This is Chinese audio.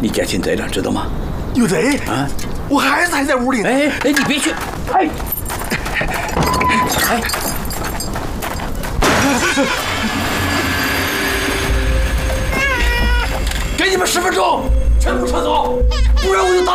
你捡进贼了，知道吗？ 有贼啊！ 我孩子还在屋里呢。 哎，你别去！哎，给你们10分钟，全部撤走，不然我就打。